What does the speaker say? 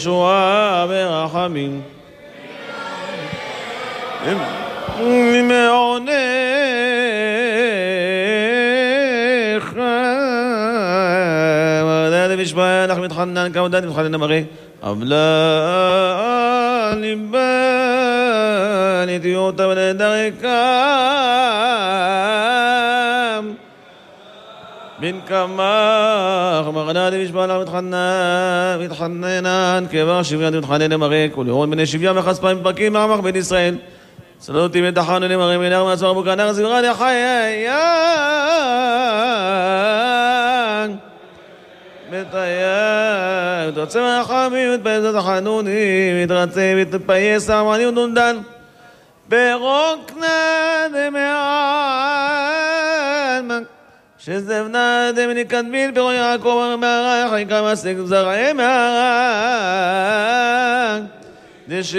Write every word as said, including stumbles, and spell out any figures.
ישועה ורחמים מעונך ודעת ושבעה אנחנו מתחנן כמודעת מתחנן המראה עבלה ליבה נטיותה ולדרכם בין כמך מרדת ושבעה אנחנו מתחנן מתחננן כבר שוויון מתחנן המראה כל ירון בני שוויון וחספיים פרקים מעמך בן ישראל סלותי ותחנו למראה מנהר מעצור בוקנר זברה לחיין מתייג תוצא מהחמי ותפייס ותחנוני מתרצה ותפייס אמני ונונדן ברוקנה דמען שזבנה דמניקת ביל פירו יעקב מהרח חיקה מסק זרעי מהרח